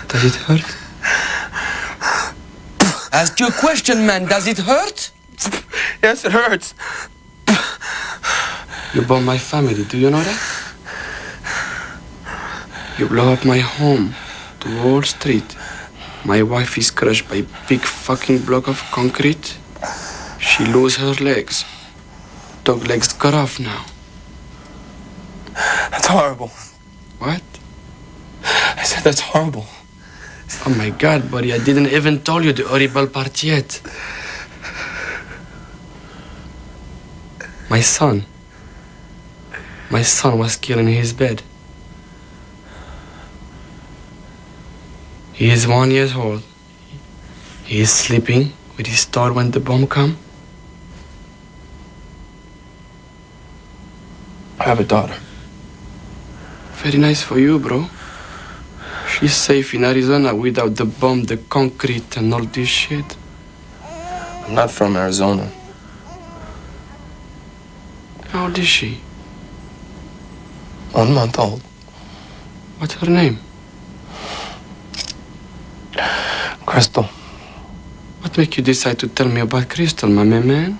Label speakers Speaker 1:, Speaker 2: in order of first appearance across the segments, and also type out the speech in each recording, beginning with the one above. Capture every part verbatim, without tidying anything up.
Speaker 1: Does it hurt? Ask you a question, man. Does it hurt?
Speaker 2: Yes, it hurts.
Speaker 1: You bomb my family, do you know that? You blow up my home, the whole street. My wife is crushed by a big fucking block of concrete. She loses her legs. Dog legs cut off now.
Speaker 2: That's horrible.
Speaker 1: What?
Speaker 2: I said that's horrible.
Speaker 1: Oh my God, buddy, I didn't even tell you the horrible part yet. My son. My son was killed in his bed. He is one year old. He is sleeping with his toy when the bomb come.
Speaker 2: I have a daughter.
Speaker 1: Very nice for you, bro. She's safe in Arizona without the bomb, the concrete, and all this shit.
Speaker 2: I'm not from Arizona.
Speaker 1: How old is she?
Speaker 2: One month old.
Speaker 1: What's her name?
Speaker 2: Crystal.
Speaker 1: What made you decide to tell me about Crystal, my man?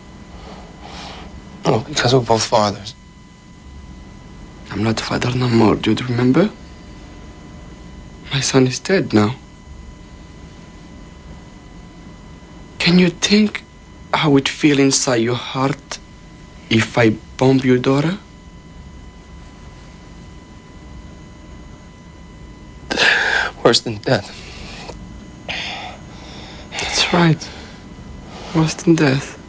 Speaker 2: Oh, because we're both fathers.
Speaker 1: I'm not father no more, do you remember? My son is dead now. Can you think how it feel inside your heart if I bomb your daughter?
Speaker 2: Worse than death.
Speaker 1: That's right. Worse than death.